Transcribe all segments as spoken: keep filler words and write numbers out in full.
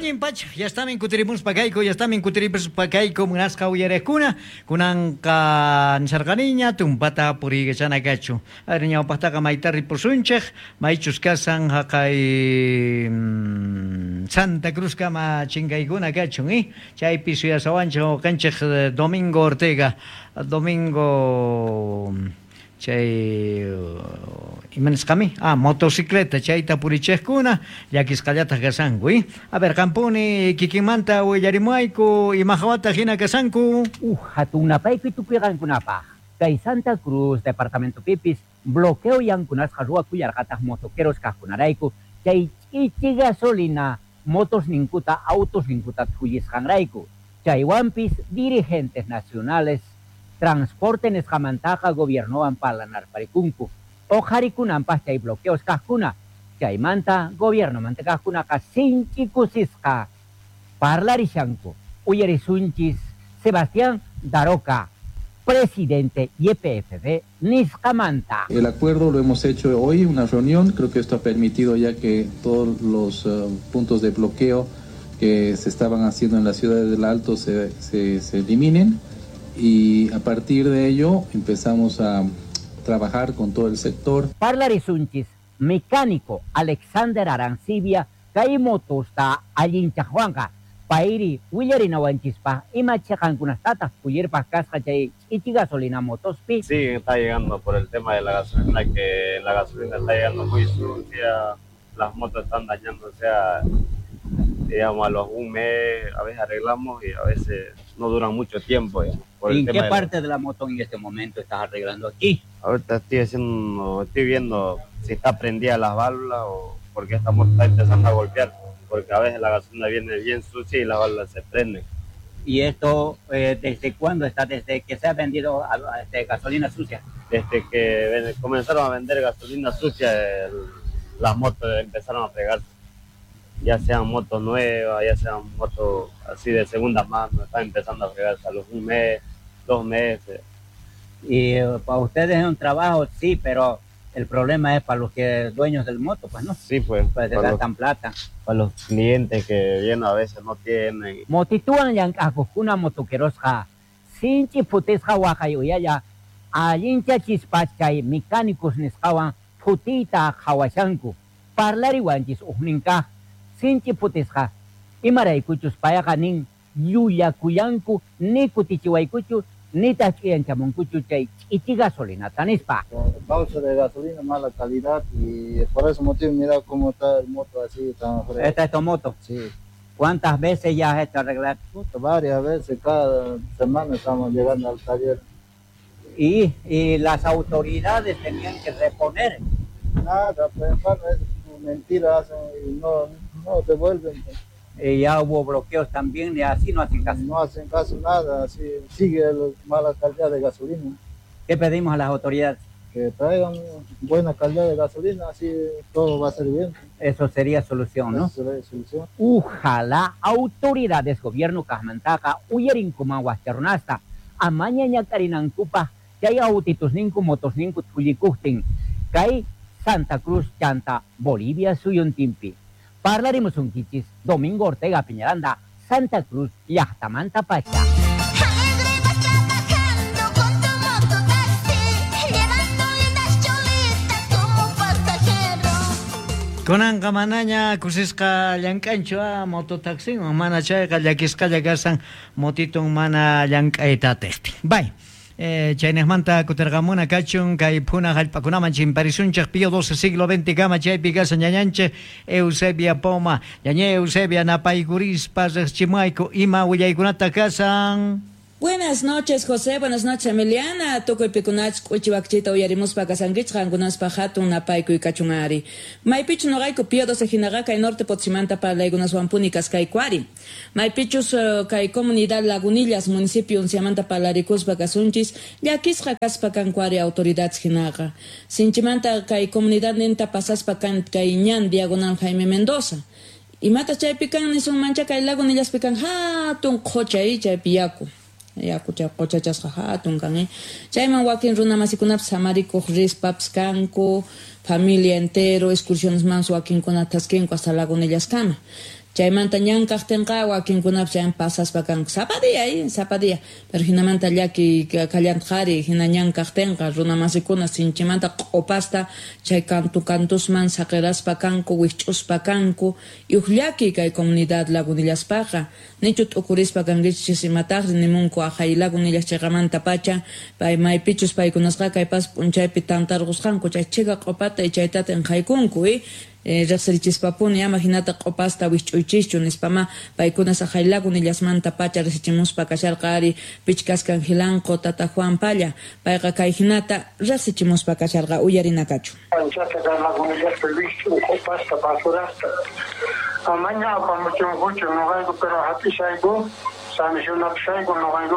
Allin pach, ya estamos en Kutirimus Pacaico, ya estamos en Kutirimus Pacaico, Munasca Uyarecuna, Kunanka Sarganiña, Tumpata Purigachana Gacho. Ariña Pataca Maitari Pusunchech, Maichus Casan, Hakai Santa Cruz Cama Chingaiguna Gacho, ¿eh? Chay Pisuya Sawancho, Canchech Domingo Ortega, Domingo. Chay imanes kami ah motocicleta chayta puricheskuna llakisqallata kasanku. A ver Campuni kikimanta willarimuayku imajawata hina kasanku uh hatunapaypi tupiqankunapaq kay Santa Cruz departamento pipis bloqueo yankunasqa ruwakuyarqataq motoqueros kaqkunarayku chay ch'ichi gasolina motos ninkuta autos ninkuta tullisqanrayku chaywanpis dirigentes nacionales transporte nesqamantaqa gobiernowan palanarparikunku oqharikunanpaq chay bloqueos kaqkuna chaymanta gobiernomanta kaqkunaqa sinchikusisqa parlarishanku uyarisunchis Sebastián Daroca, presidente Y P F B nisqamanta. El acuerdo lo hemos hecho hoy, una reunión, creo que esto ha permitido ya que todos los uh, puntos de bloqueo que se estaban haciendo en la ciudad del Alto se, se, se eliminen. Y a partir de ello empezamos a trabajar con todo el sector. Parlarisunchis, mecánico Alexander Arancibia, Kaimotosta, Allinchajuanca, Pairi, Willarinawanchispa, Imachajankunastata, Puyirpa Casca, Chay, Ichi gasolina motospi. Sí, está llegando por el tema de la gasolina, que la gasolina está llegando muy sucia, las motos están dañándose a, digamos, a los un mes, a veces arreglamos y a veces no duran mucho tiempo. Digamos, por ¿Y el en tema qué de parte la... de la moto en este momento estás arreglando aquí? Ahorita estoy haciendo, estoy viendo si está prendida las válvulas o porque esta moto está empezando a golpear, porque a veces la gasolina viene bien sucia y las válvulas se prenden. ¿Y esto eh, desde cuándo está? ¿Desde que se ha vendido a, a, este, gasolina sucia? Desde que ven, comenzaron a vender gasolina sucia, el, las motos empezaron a pegarse. Ya sean motos nuevas, ya sean motos así de segunda mano, están empezando a pegarse a los un mes, dos meses. Y eh, para ustedes es un trabajo, sí, pero el problema es para los que dueños del moto, pues no. Sí, pues. Pues para gastan plata. Para los clientes que vienen a veces no tienen. Motituan yang akukuna motoquerosja, sinchi putisja wakayuyaya, allincha chispachay mecánicos nisqawan putita hawashanku, parlari wanchis uhninka, sinchi putisja, imaraykuchus payaqa nin yuyakuyanku, ni kutichiwaykuchu, ni tach'iyanchamunkuchu chay ch'ichi gasolina tanispa. Causa de gasolina, mala calidad y por ese motivo mira cómo está el moto así tan fresco. ¿Esta es tu moto? Sí. ¿Cuántas veces ya has hecho arreglar? Varias veces, cada semana estamos llegando al taller. Y, y las autoridades tenían que reponer. Nada, pues hermano, es mentira, hacen y no, no devuelven. Y ya hubo bloqueos también y así no hacen caso. No hacen caso nada, así sigue la mala calidad de gasolina. ¿Qué pedimos a las autoridades? Que traigan buena calidad de gasolina, así todo va a ser bien. Eso sería solución, ¿no? Eso sería solución. Ojalá autoridades, gobierno Casmantaca, Uyerinkuman Huastarunasta, Amaña Karinankupa, que hay autitos ninku, motos ninku, tuyikuhtin, que hay Santa Cruz, Chanta, Bolivia, Suyuntimpi. Parlaremos un kichis, Domingo Ortega Peñaranda, Santa Cruz, Yachtamanta Pacha. Konan kamanaña kusisqa llankanchu a mototaxi mana chayqa llakisqa llakasan motitun mana llank'aytatejti. Bay. Eh, Chaynejmanta kutergamuna kachun kay puna hallp'akunaman chimparisunchaq Pío doce siglo veinte kama chaypi kasan ñañanchej Eusebia Poma ñañe Eusebia napaykurispa riqchimayku ima willaykunata kasan. Buenas noches, José. Buenas noches, Emiliana. Tukuy pikunach kuchiwakchita uyarimuspa kasankichqa ankunaspa hatun napaykuy kachunari. Maypichu noqayku Pío doce hinaqa kay norte Potsimanta parlaykunaswanpuni kaskaykuari. Maypichus uh, kay comunidad Lagunillas municipio unciamanta parlarikuspa kasunchis llakisqa kaspa kankuari autoridades hinaqa. Sinchimanta kay comunidad ninta pasaspa kan kay ñan diagonal Jaime Mendoza. Imata chaypi kan nisun mancha kay Lagunillaspi kan hatun qochay chaypi yaku. Yaku chay qochachasqa hatun kan, eh. Chayman wakin runa masikunapas samarikuq rispapas kanku, familia entero, excursiones más wakinkuna taskinku hasta Lagunillas kama. chaymanta ñankaqtinqa wakinkunapas chay pasaspa kanku sapadiya ahí sapadiya pero hinamanta llaki kallantqari hina ñankaqtinqa runa masikuna sinchimanta q'upasta chay kantu kantusman saqiraspa kanku wisch'uspa kanku yuqllaki kay comunidad lagunillaspaqa nichu t'ukurispa kankichis imataqri nimunku aqhay lagunillas chayqamanta pacha pay maypichus paykunasqa kay pas p'unchaypi tantarqusqanku chay chiqa q'upata y chaytata enqaykunku y riqsirichispapuni ama hinata q'upasta wisch'uychischu nispama paykunas aqhay lagunillasmanta pacha riqsichimuspa kasharqari pichkaskan hilanqu tata Juan Palla payqa kay hinata riqsichimuspa kasharqa uyarinakachu anchata kay lagunillaspa wisch'uy q'upasta basurasta amaña apamuchunkuchu nuqayku pero hapisayku sancionapsayku nuqayku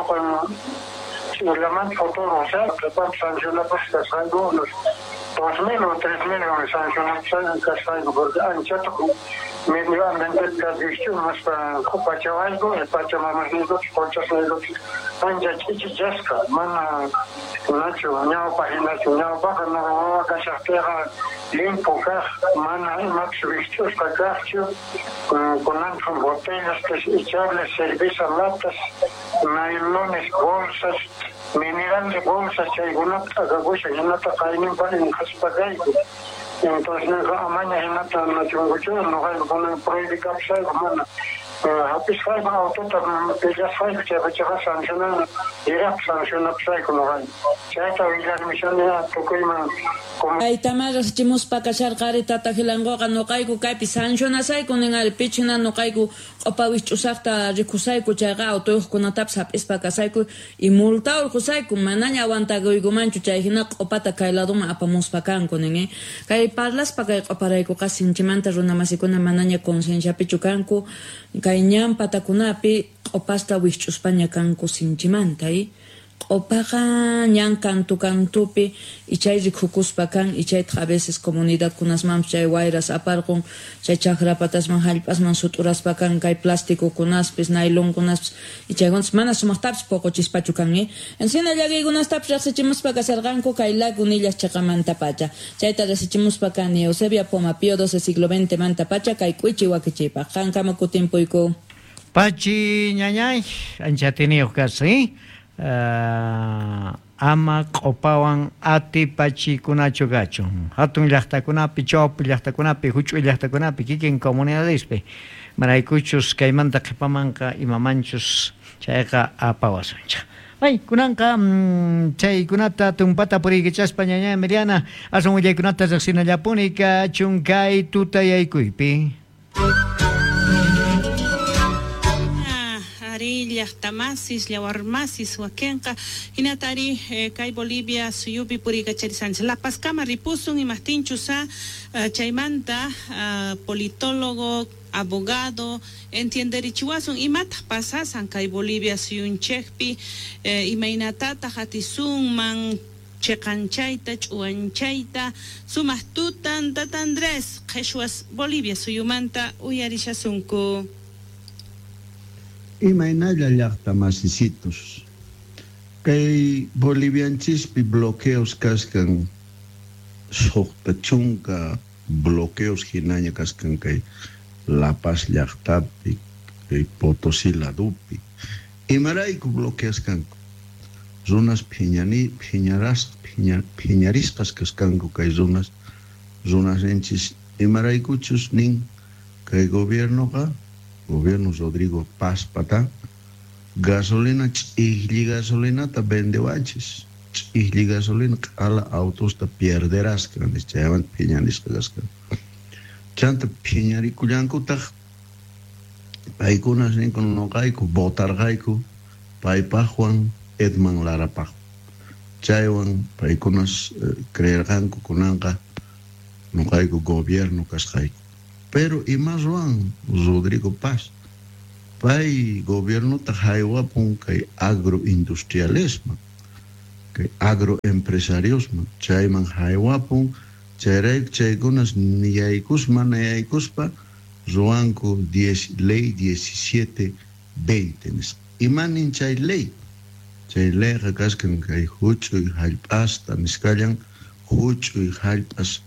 Lamant futuro, o sea, que van sancionados que están unos dos mil o tres mil sancionados que están porque han hecho mediamente tradición más para Copacabana, el Pachamamanido, Pachamamanido, Anja Chichijaska, Mana, Nacho, Ñao Paginacho, Ñao Baja, Navaja, Casatera, Limpo, Mana, Max Vistos, Pagacho, con Anton botellas, desechables, cerveza, latas, nailones, bolsas, mineral de bolsas, Chaygunata, Gagucha, Yanata, Kainim, Parin, Haspagaico. Entonces, amaña Yanata, Nachungucho, no hay una prohibición, Mana. Hapis fai ma auto ya fai que ya va sancionar era sancionar sai con hoy ya está la misión de Tocoima ay tamaras chimus pa kashar qari tata hilango no kayku kaypi sanciona sai con en el pichina no kayku opawich usaqta rikusay ku chayqa auto kunataps hapis pa kasayku y multa kusay ku manaña aguanta goigumanchu chay hina opata kayladuma apamus pa kan con en kay parlas pa kay oparayku qasinchimanta runa masikuna manaña conciencia pichukanku Kainyan patakunapi q'upasta wisch'uspaña kanku sinchimanta y q'upaqa ñan kantu kantupi ichay rikhukuspa kan ichaytaq a veces comunidad kunasmanpas chay wayras aparqun chay chaqrapatasman hallp'asman sut'uraspa kan kay plástico kunaspis nailon kunaspis ichaykuntas mana sumaqtapis poqochispachu kan y encina llakiykunastapas riqsichimuspa kasarqanku kay lagunillas chaqamanta pacha chayta riqsichimuspa kan Eusebia Poma Pío doce siglo veinte manta pacha kay k'uichi wakichiypaq qankama kutimpuyku Pachi ñañay ancha teniq kasi Uh, ama q'upawan ati pachikunachu gachu hatun llaqtakunapi chawpi llaqtakunapi huch'uy llaqtakunapi kikin comunidadespi maraykuchus kaymanta qhipamanqa imamanchus chayqa apawasuncha ay kunanqa um, chaykunata tumpata puriykichaspa ñaña Miriana asun willaykunata riqsinallapuni kachun kay tutayaykuypi llaqtamasis, llawarmasis, wakenqa, hinatari eh, kay Bolivia suyupi purikacharisanchis. La Pazkama ripusun y mastinchusa uh, chaymanta uh, politólogo, abogado, entienderichiwasun imataq pasasan kay Bolivia suyunchekpi eh, imaynatata hatisunman cheqanchayta, ch'uanchayta, sumas tutan tatandres, qheshwas Bolivia suyumanta uyarishasunku. Imaynalla llaqtamasisitos kay bolivianchispi bloqueos kaskan suqta chunka bloqueos hinaña kaskan kay La Paz llaqtapi kay Potosí ladupi imarayku bloqueas kanku runas phiñani phiñaras phiña phiñarisqas kaskanku kay runas runas enchis imaraykuchus nin kay gobiernoqa Gobierno Rodrigo Paz Pata gasolina ch'ihli gasolina ta vende wanchis ch'ihli gasolina ala autos ta pierderás kan chayawan piñanis kaskan chanta piñari kullanku ta paikunas nin con no kayku botargayku paypa Juan Edman Lara pa chaywan paikunas creerganku kunanqa no kayku gobierno kasqayku pero y más Juan Rodrigo Paz pai gobierno tajaiwa pun kay agroindustrialismo kay agroempresariosmo chayman haiwa pun chayrayk chaykunas niyaykusman niyaykuspa ruanku diez ley diecisiete veinte imanin chay ley chay ley kaskan kay huch'uy hallp'asta niskallan huch'uy hallp'as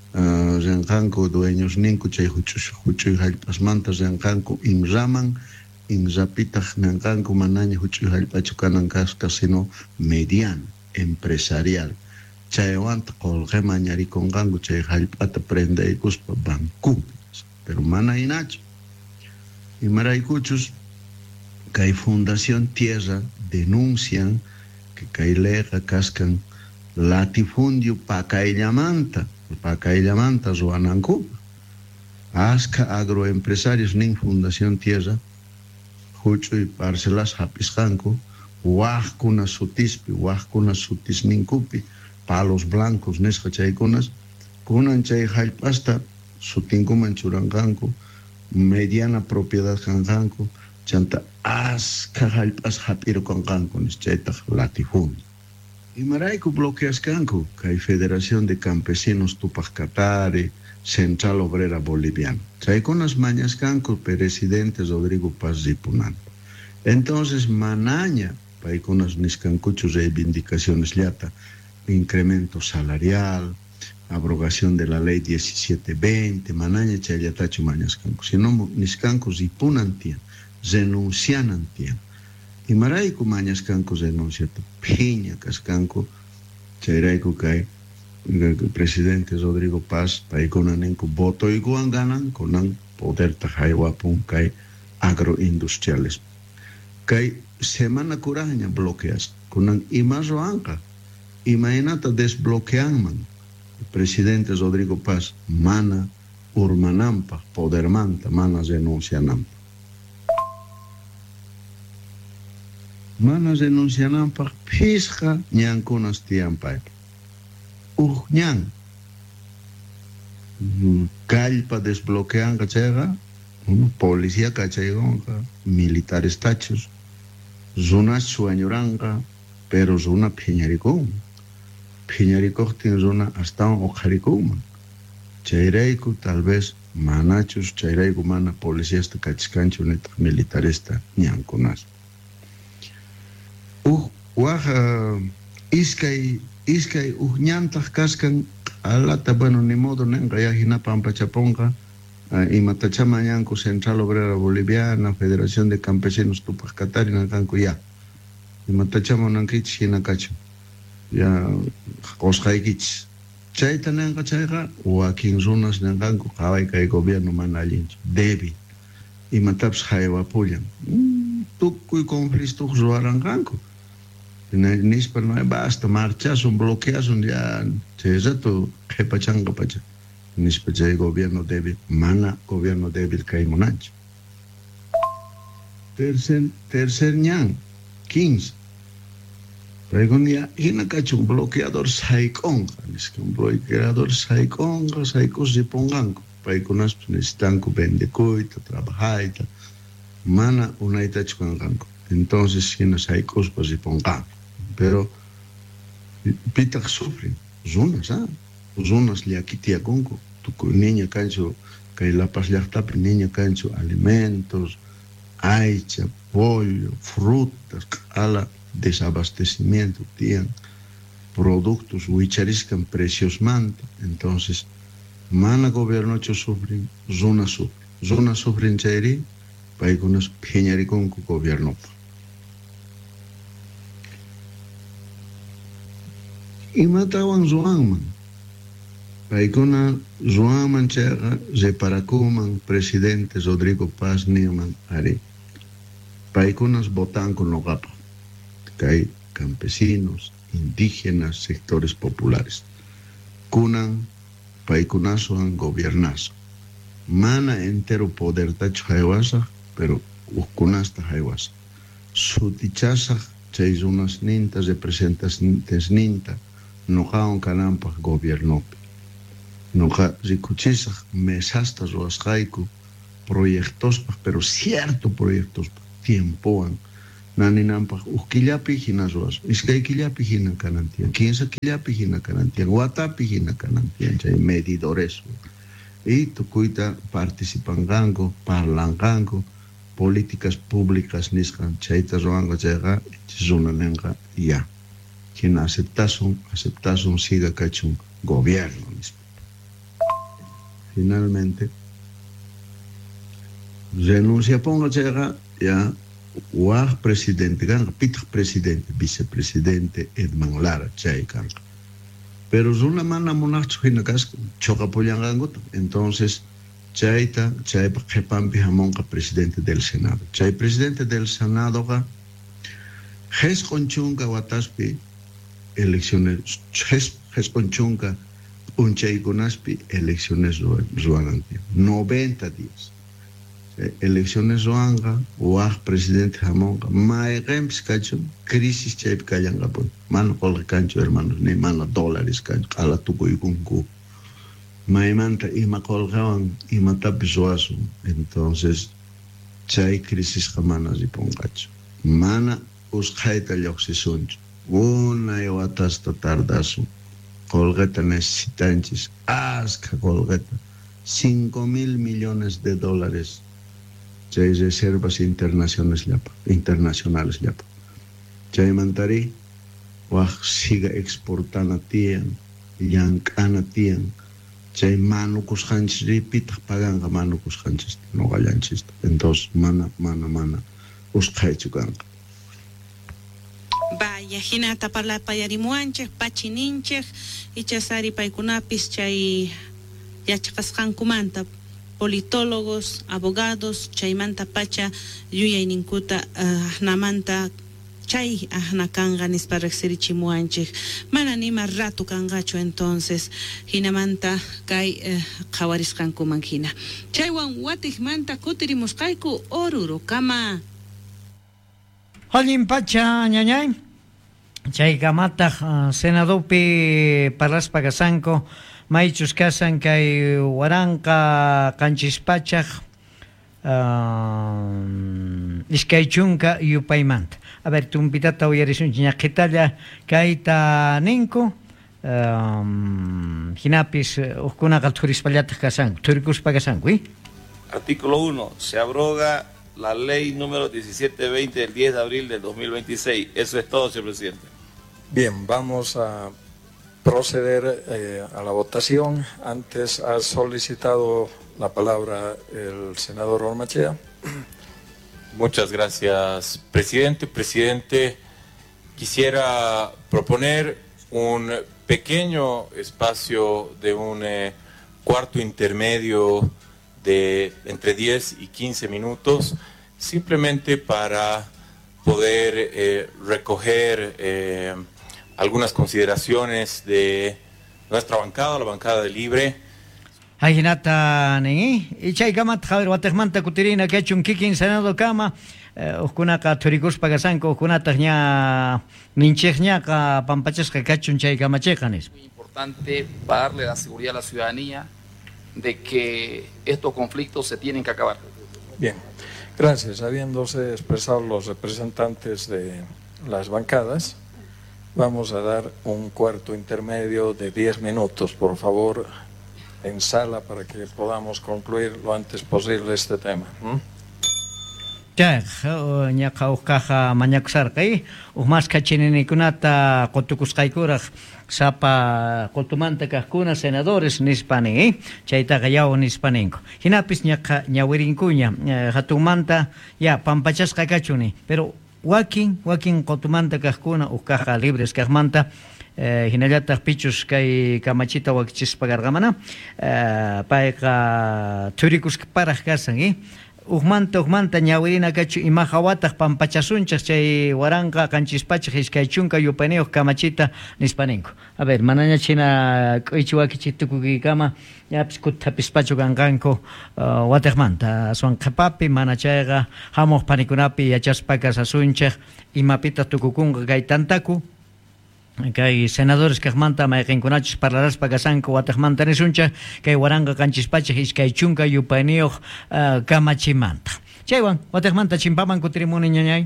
renqanku dueños ninku chay huchuy huchuy hallp'asmanta renqanku inraman inrapitaq nanqanku manaña huchuy hallp'achu kanan kasqa sino mediano empresarial chaywanta qolqe mañarikunqanku chay hallp'ata prendaykuspa banku pero mana hinachu imaraykuchus kay Fundación Tierra denuncian que kay lega kaskan latifundio pakayllamanta pakayllamanta ruwanankupa asqa agroempresarios nin Fundación Tierra huchuy parcelas hapisqanku waqkuna sutispi waqkuna sutisninkupi palos blancos nisqa chaykunas kunan chay hallp'asta sutinkuman churanqanku mediana propiedad kanqanku chanta asqa hallp'as hap'irukanqanku nis chaytaq latifundio imarayku bloqueasqanku kay Federación de Campesinos Tupac Katari Central Obrera Boliviana chaykunas mañasqanku presidente Rodrigo Paz ripunanta entonces manaña paykunas nisqankuchu reivindicaciones llata incremento salarial abrogación de la ley diecisiete veinte manaña chayllatachu mañasqanku sino nisqanku ripunantian renuncianantian imarayku mañasqanku renunciata phiña kasqanku chayrayku kay presidente Rodrigo Paz paykuna ninku votoykuwan ganan kunan poderta haywapun kay agroindustriales kay semana kuraña bloqueas kunan ima ruanqa imaynata desbloqueanman presidente Rodrigo Paz mana urmanampa podermanta mana renuncianampa mana renuncianampa phisqa ñankunas tiyanpaypa uj ñan kallpa desbloqueanqa chayqa policía kachaygonqa militares tachos runas sueñuranqa pero runa phiñarikun phiñarikuqtin runa astawan uqharikuman chayrayku tal vez manachus chayrayku mana policíasta kachkanchu nitaq militarista ñankunas uj waqa iskay iskay uj ñantaq kaskan alata bueno ni modo nenqa ya hina pampachapunqa imatacha mañanku Central Obrera Boliviana Federación de Campesinos Tupac Katari nanqanku ya imatacha monankichis hina kachu ya qosqaykichis chayta nenqa chayqa wakin runas nanqanku qaway kay gobierno mana allinchu débil imatapas haywapullan tukuy conflicto ruwaranqanku nispa no basta marchasun bloqueasun ya chay rato qhipachanqa pacha nispa chay gobierno débil mana gobierno débil kay munanchu tercer tercer ñan quince pregunta hina kachun bloqueador sayk'onqa nisqa bloqueador sayk'onqa saykus ripunqanku paykunas necesitanku vendekuyta trabajayta mana unaytachu kanqanku entonces hina saykuspa ripunqanku pero pitaq sufren runas ah runas llakitiyakunku tukuy niña kanchu kay Lapas llaqtapi niña kanchu alimentos aycha pollo frutas ala desabastecimiento tiyan productos wichariscan precios manta entonces mana gobiernochu sufren runa sufren runa sufren chayri paykunas phiñarikunku gobiernopa imatawan ruanman paykuna ruanman chayqa reparakuman presidente Rodrigo Paz niman ari paykunas votanku noqapa kay campesinos indígenas sectores populares kunan paykunasuwan gobiernaso mana entero poder tachu haywasaq pero ukunasta haywasaq sutichasaq chay runas ninta representantes ninta noqawan kananpaq gobiernopi noqa rikuchisaq mesasta ruwasqayku proyectospaq pero cierto proyectospaq tiempowan naninanpaq uj killapi hina ruwasqa iskay killapi hina kanantiyan quince killapi hina kanantiyan watapi hina kanantiyan chay medidores y tukuyta participanqanku parlanqanku políticas públicas nisqan chayta ruwanqa chayqa runananqa ya quien aceptasun aceptasun siga kachun gobierno nispa finalmente, renuncia ponga llega ya Wah presidente, gan pitch presidente, vicepresidente Edmond Lara, chay kan. Pero es una mana monacho en cas choca poyangangot, entonces chayta chay jepampi hamonga presidente del Senado. Chay presidente del Senado ga ges conchunga wataspi elecciones ges ges conchunga un chay conaspi elecciones ruananti. noventa días. Elecciones zoanga, wah presidente Hamonga, maegems cacho, crisis chaip kayanga pon, mano kol cancho hermanos, ni mano dólares cancho, ala tuko ikunku, maimanta ima kol gawan, ima tapisoasu, entonces, chay crisis jamanas y pon cacho, mana us jaita yoxisuncho, una yo atasta tardasu, colgeta necesitanchis, asca colgeta, cinco mil millones de dólares. Chay reservas internacionales llapa, internacionales llapa. Chay mantari, wah siga exportando tian, yankana tian, chay manu kushanchis ripita paganga manu kushanchis, no galanchis. Entonces, mana, mana, mana, uskaichukanga. Vaya, hinata parla payarimuanchek, pachininchek, y chasari paikunapis chay yachakasqankumanta. Politólogos, abogados, chaymanta pacha, yuya ninkuta, uh, namanta, chay, ahnakanga nisparexeri chimuanchik. Mana nima rato kangacho entonces, hinamanta, kai, kawariskankuman hina. Chaywan watik manta kutirimuskaiku oruro, kama. Holin pacha, ñañay. Chay kamata, uh, senadopi parlaspa kasanko. Maichus kasan kay waranka kanchispachak uh, iskaychunka yupaymanta. A ver, tumpitata uyarisun ñaqitalla kayta ninku um, hinapis ukunaka turispallata kasanku, turikuspa kasanku, ¿eh? Artículo uno. Se abroga la ley número diecisiete veinte del diez de abril del dos mil veintiséis. Eso es todo, señor presidente. Bien, vamos a proceder eh, a la votación. Antes ha solicitado la palabra el senador Ormachea. Muchas gracias, presidente. Presidente, quisiera proponer un pequeño espacio de un eh, cuarto intermedio de entre diez y quince minutos, simplemente para poder eh, recoger eh, algunas consideraciones de nuestra bancada, la bancada de Libre. Ayinata nengi, ichay kamat javier watekmanta kutirina que hecho un kikin senado kama, ukunaka turikus pagasanko, ukunata ña ninchechña ka pampachesca que hecho un chay kamachejanes. Muy importante para darle la seguridad a la ciudadanía de que estos conflictos se tienen que acabar. Bien, gracias. Habiéndose expresado los representantes de las bancadas, vamos a dar un cuarto intermedio de diez minutos, por favor, en sala para que podamos concluir lo antes posible este tema. Ya, ñaqa uqaqa mañakusarqay, uqmas kachininikunata qutukusqaykuraq sapa qutumanta kaqkuna senadores nispani, chaytaqa yaw nispaninku. Hinapis ñaqa ñawirinkuña hatunmanta ya pampachasqa kachuni, pero wakin wakin qutumanta kaqkuna uqaqa libres kaqmanta eh, hinallataq pichus kay kamachita wakichispakarqamana eh, payqa turikuskparaq kasan, eh? Ugmanta ugmanta ñawirina kachu imaja wataq pampachasunchas chay waranqa kanchispachaq iskaychunka yupaniyuq kamachita nispaninku. A ver, manaña china k'uychi wakichitukuykama yapis kutapispachu kanqanku uh, wataqmanta aswanqapapi mana chayqa hamuq panikunapi yachaspaqa sasunchaq imapita tukukunqa kay tantaku kay senadores kaqmanta mayqinkunachus parlaraspa kasanku wataqmanta nisuncha kay waranqa kanchispachaq iskay chunka yupaniyuq uh, kamachimanta. Chaywan wataqmanta chimpaman kutirimuni ñañay.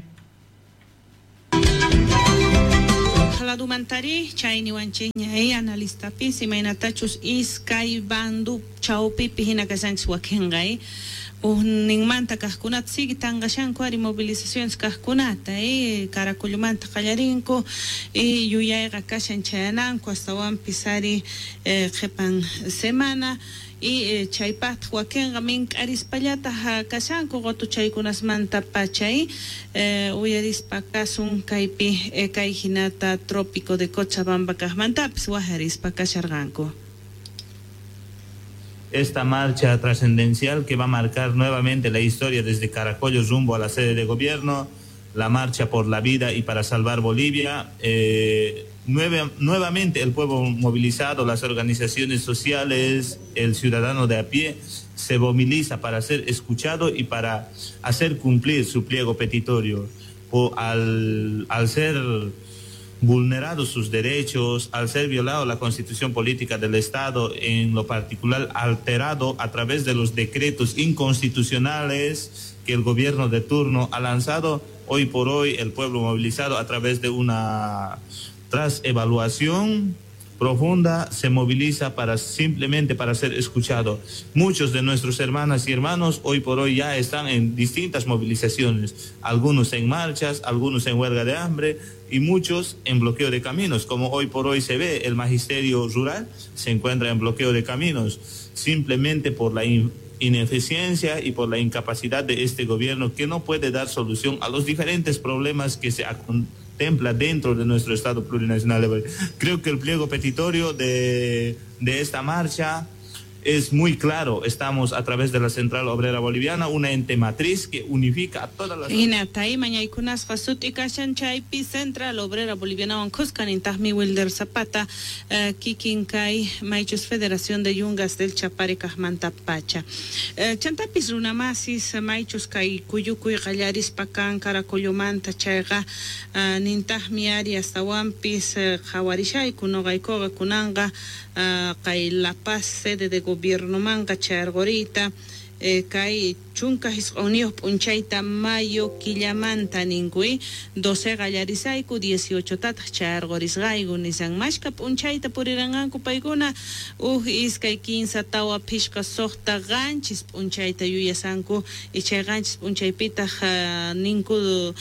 Haladumantari chayni wanchiñay analistapis imaynatachus iskay bandu chawpipi hina kasanchis wakinqay. Ninmanta kaqkunata sigi tanqashanku ari movilizaciones kaqkunata eh Caracullumanta qallarinku y yuyayqa kashan chayananku hasta wan pisari eh, qhipan semana y eh, chaypat huakenga mink arispallata ha kasanku gotu chaykunas manta pachay eh, uyarispa kasun kaypi eh, kay hinata trópico de Cochabamba kahmantapis waharispa kasharganku. Esta marcha trascendencial que va a marcar nuevamente la historia desde Caracollo rumbo a la sede de gobierno, la marcha por la vida y para salvar Bolivia. Eh, nueve, nuevamente el pueblo movilizado, las organizaciones sociales, el ciudadano de a pie, se moviliza para ser escuchado y para hacer cumplir su pliego petitorio. O al, al ser vulnerados sus derechos, al ser violado la constitución política del Estado, en lo particular alterado a través de los decretos inconstitucionales que el gobierno de turno ha lanzado, hoy por hoy el pueblo movilizado a través de una tras evaluación profunda se moviliza para simplemente para ser escuchado. Muchos de nuestros hermanas y hermanos hoy por hoy ya están en distintas movilizaciones, algunos en marchas, algunos en huelga de hambre y muchos en bloqueo de caminos, como hoy por hoy se ve. El magisterio rural se encuentra en bloqueo de caminos simplemente por la in ineficiencia y por la incapacidad de este gobierno, que no puede dar solución a los diferentes problemas que se contempla dentro de nuestro Estado plurinacional. Creo que el pliego petitorio de, de esta marcha es muy claro. Estamos a través de la Central Obrera Boliviana, una ente matriz que unifica a todas las... Hinatay mañaykunas jasut ikashan chaypi Central Obrera Boliviana wankoskan intahmi Wilder Zapata uh, kikinkay maychus Federación de Yungas del Chapare Kahmanta Pacha uh, chantapis runamasis maychus kay kuyukuy qallaris pakan Caracollomanta chayqa uh, nintahmi ari hasta wampis uh, hawarishay kunogaykoga kunanga uh, kay La Paz sede de gobierno manga chargorita eh, kay chunka hisqonios punchaita mayo killamanta ningui doce gallarisayku dieciocho tatas chargorisgaygu nisan mashka punchaita puriranganku paykuna uj iskay quince tawa pishka soqta ganchis punchaita yuyasanku y chay ganchis punchaypita uh, ninku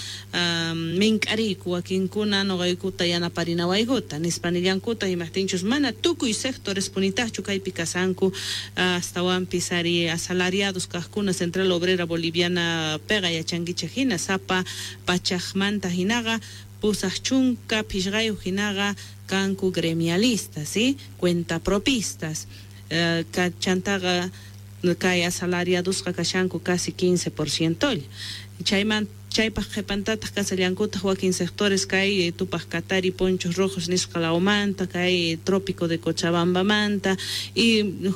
uh, mink'ariku wakinkuna noqaykuta yanaparinawaykuta nispanillankuta imahtinchus mana tukuy sectores punitaqchu kaypi kasanku uh, hasta wampis ari asalariados kajkuna Central Obrera Boliviana pega yachanguicha hina sapa pachajmanta hinaga pusaj chunka pishgayu hinaga kanku gremialistas, ¿sí? Cuenta propistas uh, chantaga kay asalariados kashanku casi quince por ciento chayman chaypaj qhipantataq kasallankuta wakin sectores kay tupaj Katari Ponchos Rojos Nisqalaumanta kay Trópico de Cochabamba manta y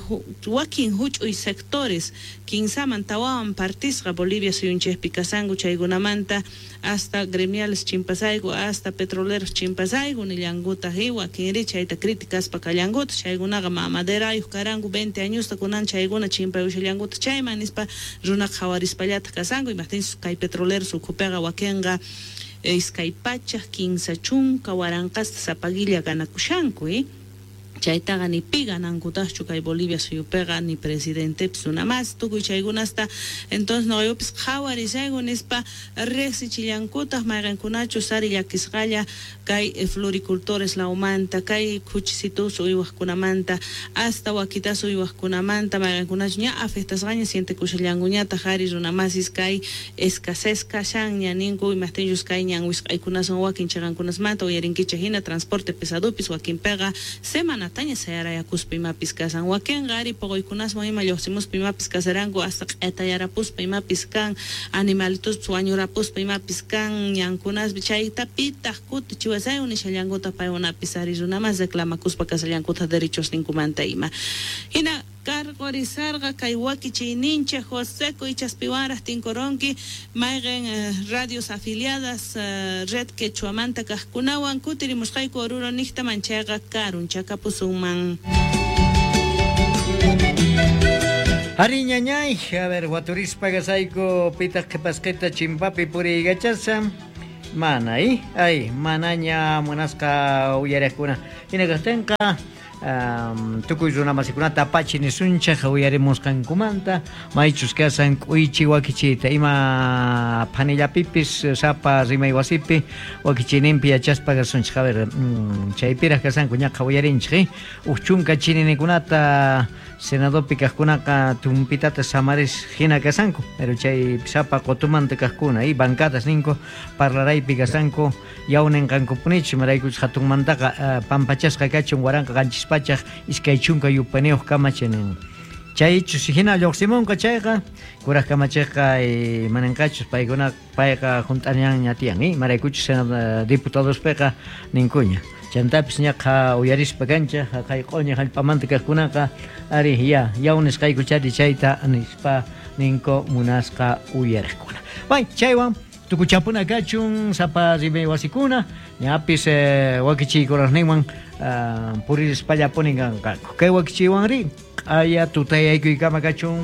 wakin huch'uy sectores quinsaman tawawan partisqa Bolivia suyunchaypi kasanku chaykunamanta hasta gremiales chimpasayku hasta petroleros chimpasayku nillankuta hiwa kinri chayta críticas pa kallankuta chaykunaqa mamaderayu karanku veinte añosta kunan chaykuna chimpayushallankuta chayman nispa runaqa hawarispallata kasanku imahtinchus kay petroleros ukupega wakenga iskay pachaj quince chunka warankasta sapagilla ganakushanku eh chaytaqa ni piga nankutaqchu kay Bolivia suyupega ni presidente psuna más tukuy chaykunasta entonces noqaypis qhawarisayku nispa riqsichillankutaq mayqankunachu sari llakisqalla kay floricultores laumanta kay kuchisitus uywaqkunamanta hasta wakitas uywaqkunamanta mayqankunachu ña afectasqaña sientekushallankuñata qhari runamasis kay escasez kashan ña ninku imahtinchus kay ñan wisq'aykunason wakin chaqankunasmanta uyarinkicha hina transporte pesadupis wakinpega semana taña sayarayakuspa imapis kasan wakenqa ari puquykunasman ima lluqsimuspa imapis kasaranku hasta q'etayarapuspa imapis kan animalitos wañurapuspa imapis kan ñankunaspi chayta pitaq kuti chiwasayku nishallankuta paykunapis ari runamas reclamakuspa kasallankuta derechos ninkumanta ima hina karqorisarqa kay waki chaynincha Joseco ichaspiwaraq tinkoronki mayqan uh, radios afiliadas uh, red quechuamanta kaqkunawan kutirimusqayku Oruro nihtaman chayqa karun chakapusunman. Ari ñañay, a ver, waturispa gasayku pitaq qhipasqita chimpapi puri gachasa mana, ¿eh? Ay, manaña munasqa uyariqkuna hina kaqtinqa um, tukuy runamasikunata apachinisunchaq uyarimusqankumanta maychus kasan k'uychi wakichiyta ima phanillapipis sapa rimay wasipi wakichininpi yachaspa kasunchaq a ver um, chaypiraq kasanku ñaqa uyarinchik uq chunka chininikunata senadorpi kaqkunaqa tumpitata samaris hina kasanku pero chay sapa qotumanta kaqkuna y bancadas ninku parlaraypi kasanku yawnenqankupunichu maraykuchus hatunmantaqa uh, pampachasqa kachun waranqa qanchispachaq iskay chunka yupaniyuq kamachanin chaychus hina lluqsimunqa chayqa kuraq kamachayqa e, mananqachus paykuna payqa junt'añan ñatiyan y maraykuchus senador diputadospiqa ninkuña chantapis ñaqa uyarispa kancha haqay qoña hallp'amanta kaqkunaqa ari ya yawnisqaykuchari chayta nispa ninko munasqa uyariqkuna bay chaywan tukuchapuna kachun sapa rimay wasikuna ñapis eh, wakichiykunaqninwan uh, puririspallapunin kanku kay wakichiywanri q'aya tutayaykuykkama kachun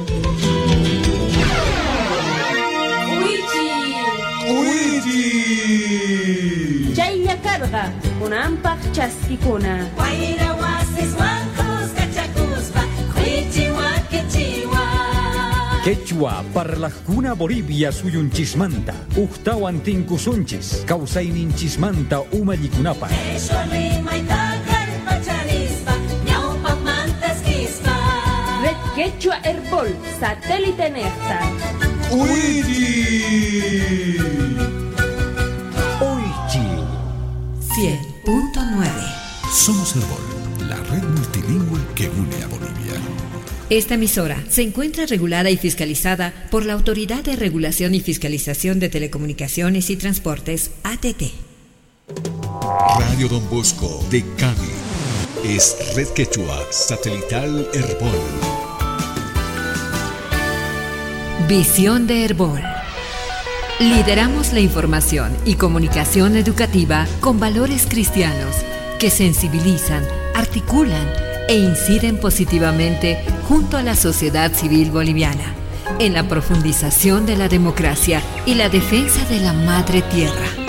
Chaylla karqa kunampaq chaskikuna Wayra wasis wankos kachakuspa Qwichi wakichiwa Quechua parlaqkuna Bolivia suyunchismanta uqtawan tinkusunchis kawsayninchismanta umallikunapa Esho rimayta karpacharispa ñawpaq mantaskispa Red Quechua Herbol satélite Necta Uigi cien punto nueve. Somos Herbol, la red multilingüe que une a Bolivia. Esta emisora se encuentra regulada y fiscalizada por la Autoridad de Regulación y Fiscalización de Telecomunicaciones y Transportes, A T T. Radio Don Bosco de Cali es Red Quechua Satelital Herbol. Visión de Herbol. Lideramos la información y comunicación educativa con valores cristianos que sensibilizan, articulan e inciden positivamente junto a la sociedad civil boliviana en la profundización de la democracia y la defensa de la madre tierra.